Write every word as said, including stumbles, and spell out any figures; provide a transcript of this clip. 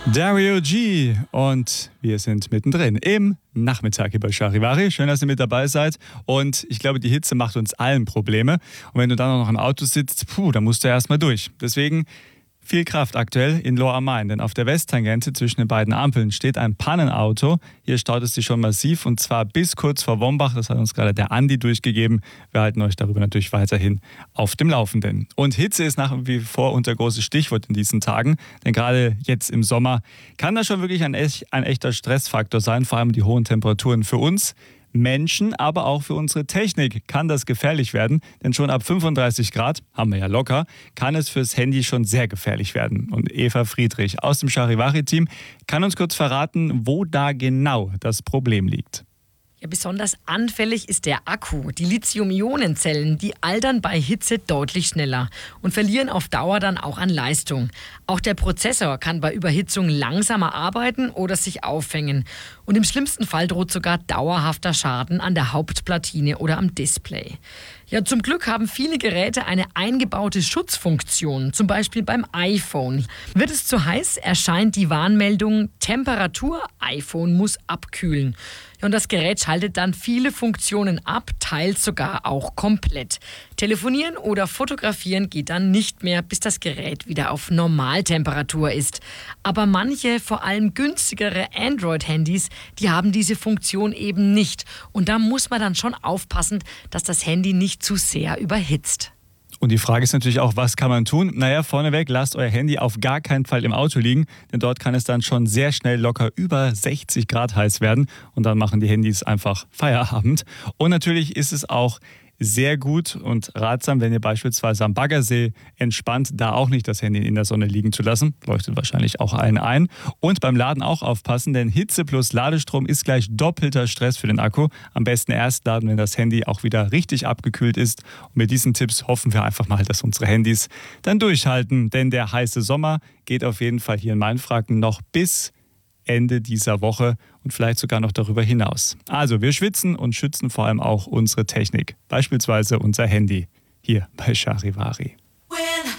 Dario G. und wir sind mittendrin im Nachmittag hier bei Charivari. Schön, dass ihr mit dabei seid. Und ich glaube, die Hitze macht uns allen Probleme. Und wenn du dann auch noch im Auto sitzt, puh, dann musst du erstmal durch. Deswegen viel Kraft aktuell in Lohr am Main, denn auf der Westtangente zwischen den beiden Ampeln steht ein Pannenauto. Hier staut es sich schon massiv und zwar bis kurz vor Wombach. Das hat uns gerade der Andi durchgegeben. Wir halten euch darüber natürlich weiterhin auf dem Laufenden. Und Hitze ist nach wie vor unser großes Stichwort in diesen Tagen, denn gerade jetzt im Sommer kann das schon wirklich ein, echt, ein echter Stressfaktor sein, vor allem die hohen Temperaturen für uns Menschen, aber auch für unsere Technik kann das gefährlich werden, denn schon ab fünfunddreißig Grad, haben wir ja locker, kann es fürs Handy schon sehr gefährlich werden. Und Eva Friedrich aus dem Charivari-Team kann uns kurz verraten, wo da genau das Problem liegt. Ja, besonders anfällig ist der Akku. Die Lithium-Ionen-Zellen, die altern bei Hitze deutlich schneller und verlieren auf Dauer dann auch an Leistung. Auch der Prozessor kann bei Überhitzung langsamer arbeiten oder sich aufhängen. Und im schlimmsten Fall droht sogar dauerhafter Schaden an der Hauptplatine oder am Display. Ja, zum Glück haben viele Geräte eine eingebaute Schutzfunktion, zum Beispiel beim iPhone. Wird es zu heiß, erscheint die Warnmeldung Temperatur, iPhone muss abkühlen. Ja, und das Gerät schaltet dann viele Funktionen ab, teils sogar auch komplett. Telefonieren oder fotografieren geht dann nicht mehr, bis das Gerät wieder auf Normaltemperatur ist. Aber manche, vor allem günstigere Android-Handys, die haben diese Funktion eben nicht. Und da muss man dann schon aufpassen, dass das Handy nicht zu sehr überhitzt. Und die Frage ist natürlich auch, was kann man tun? Naja, vorneweg, lasst euer Handy auf gar keinen Fall im Auto liegen, denn dort kann es dann schon sehr schnell locker über sechzig Grad heiß werden und dann machen die Handys einfach Feierabend. Und natürlich ist es auch sehr gut und ratsam, wenn ihr beispielsweise am Baggersee entspannt, da auch nicht das Handy in der Sonne liegen zu lassen. Leuchtet wahrscheinlich auch allen ein. Und beim Laden auch aufpassen, denn Hitze plus Ladestrom ist gleich doppelter Stress für den Akku. Am besten erst laden, wenn das Handy auch wieder richtig abgekühlt ist. Und mit diesen Tipps hoffen wir einfach mal, dass unsere Handys dann durchhalten. Denn der heiße Sommer geht auf jeden Fall hier in Mainfranken noch bis Ende dieser Woche und vielleicht sogar noch darüber hinaus. Also wir schwitzen und schützen vor allem auch unsere Technik, beispielsweise unser Handy hier bei Charivari.